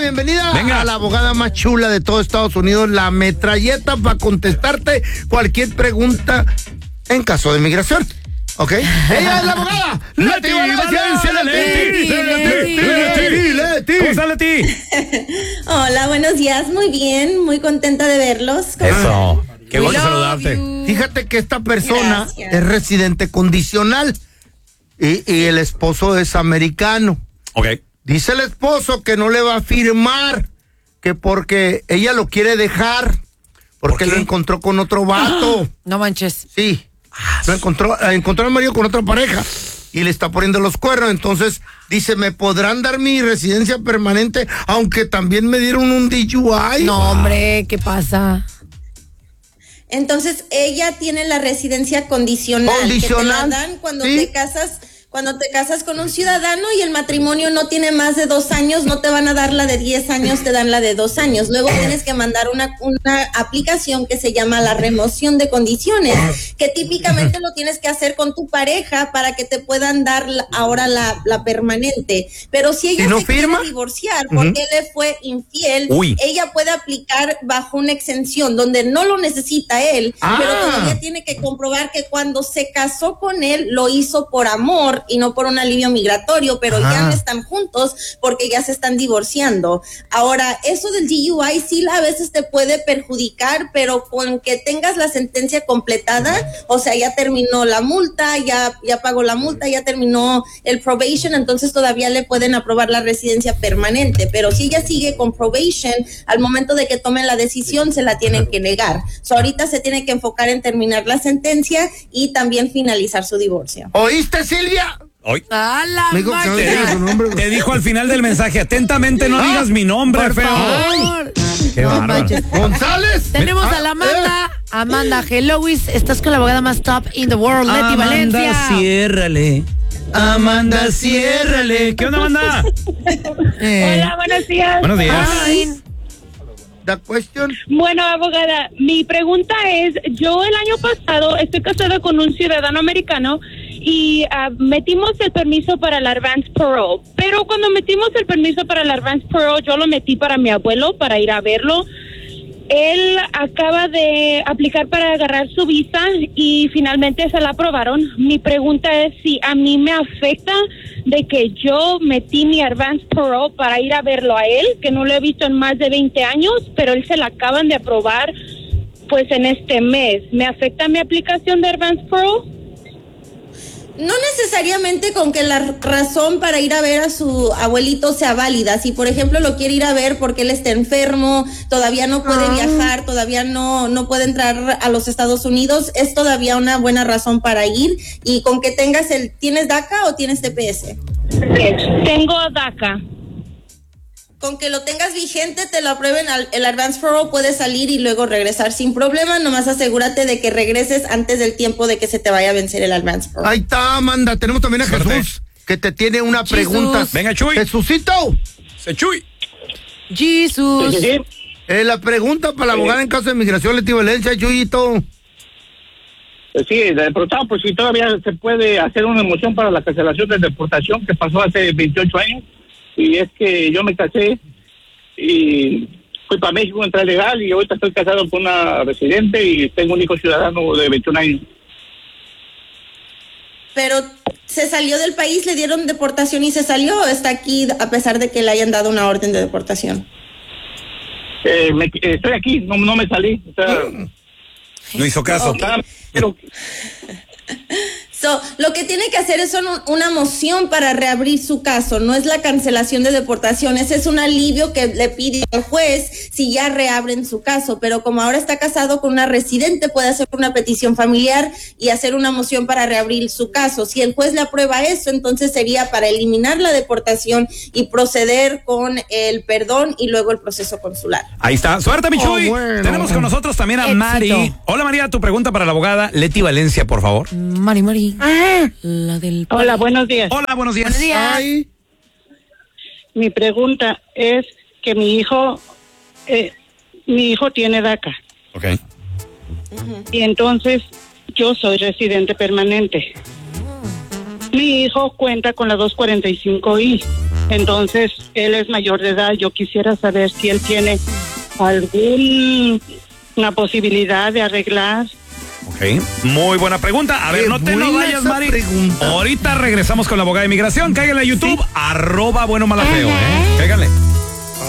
bienvenida a la abogada más chula de todo Estados Unidos, la metralleta para contestarte cualquier pregunta en caso de migración. ¿Ok? Ella es la abogada Leti Valencia. Leti. ¿Cómo está, Leti? Hola, buenos días. Muy bien, muy contenta de verlos. Eso. Qué bueno saludarte. Fíjate que esta persona es residente condicional y el esposo es americano. Ok. Dice el esposo que no le va a firmar, que porque ella lo quiere dejar, porque lo encontró con otro vato. No manches. Sí. Lo encontró al marido con otra pareja y le está poniendo los cuernos. Entonces dice, ¿me podrán dar mi residencia permanente aunque también me dieron un DUI? No, hombre, ¿qué pasa? Entonces, ella tiene la residencia condicional. Que te la dan cuando te casas. Cuando te casas con un ciudadano y el matrimonio no tiene más de 2 años, no te van a dar la de 10 años, te dan la de 2 años. Luego tienes que mandar una aplicación que se llama la remoción de condiciones, que típicamente lo tienes que hacer con tu pareja para que te puedan dar ahora la permanente. Pero si ella se quiere divorciar porque él le fue infiel, ella puede aplicar bajo una exención donde no lo necesita él, pero todavía tiene que comprobar que cuando se casó con él lo hizo por amor y no por un alivio migratorio, pero ya no están juntos porque ya se están divorciando. Ahora, eso del DUI sí a veces te puede perjudicar, pero con que tengas la sentencia completada, o sea, ya terminó la multa, ya pagó la multa, ya terminó el probation, entonces todavía le pueden aprobar la residencia permanente, pero si ella sigue con probation, al momento de que tomen la decisión se la tienen que negar. So, ahorita se tiene que enfocar en terminar la sentencia y también finalizar su divorcio. ¿Oíste, Silvia? Hoy. Te dijo al final del mensaje, atentamente no digas mi nombre, por feo. Favor. Qué bárbaro. González. Tenemos a la Amanda. Amanda, hello, estás con la abogada más top in the world, Leti Valencia. Ciérrale. Amanda, ciérrale. ¿Qué onda, Amanda? Hola, buenos días. Buenos días. The question. Bueno, abogada, mi pregunta es, yo el año pasado estoy casada con un ciudadano americano y metimos el permiso para el advance parole, pero cuando metimos el permiso para el advance parole, yo lo metí para mi abuelo, para ir a verlo. Él acaba de aplicar para agarrar su visa y finalmente se la aprobaron. Mi pregunta es si a mí me afecta de que yo metí mi advance parole para ir a verlo a él, que no lo he visto en más de 20 años, pero él se la acaban de aprobar pues en este mes. ¿Me afecta mi aplicación de advance parole? No necesariamente con que la razón para ir a ver a su abuelito sea válida. Si, por ejemplo, lo quiere ir a ver porque él está enfermo, todavía no puede viajar, todavía no puede entrar a los Estados Unidos, es todavía una buena razón para ir. Y con que tengas ¿tienes DACA o tienes TPS? Tengo DACA. Con que lo tengas vigente, te lo aprueben, el advance parole puede salir y luego regresar sin problema. Nomás asegúrate de que regreses antes del tiempo de que se te vaya a vencer el advance parole. Ahí está, Amanda. Tenemos también a Jesús, que te tiene una pregunta. Venga, Chuy. Jesucito. Chuy. Jesús. La pregunta para la abogada en caso de migración, Leti Valencia, Chuyito. Sí, de deportado, pues si todavía se puede hacer una moción para la cancelación de deportación que pasó hace 28 años. Y es que yo me casé y fui para México, entré legal y ahorita estoy casado con una residente y tengo un hijo ciudadano de 21 años. Pero se salió del país, le dieron deportación y se salió, ¿o está aquí a pesar de que le hayan dado una orden de deportación? Estoy aquí, no me salí. O sea, no hizo caso. Okay. Pero lo que tiene que hacer es una moción para reabrir su caso, no es la cancelación de deportación, ese es un alivio que le pide al juez si ya reabren su caso, pero como ahora está casado con una residente, puede hacer una petición familiar y hacer una moción para reabrir su caso. Si el juez le aprueba eso, entonces sería para eliminar la deportación y proceder con el perdón y luego el proceso consular. Ahí está. Suerte, Michuy. Bueno. Tenemos con nosotros también a Mari. Hola, María, tu pregunta para la abogada Leti Valencia, por favor. Mari. La del... Hola, buenos días. Hola, buenos días. Buenos días. Ay. Mi pregunta es que mi hijo tiene DACA. Ok. Y entonces yo soy residente permanente. Mi hijo cuenta con la 245I. Entonces, él es mayor de edad. Yo quisiera saber si él tiene alguna posibilidad de arreglar. Ok, muy buena pregunta. A ver, no te nos vayas, Mari. Ahorita regresamos con la abogada de inmigración. Cáiganle a YouTube, @buenomalafeo, Cáiganle.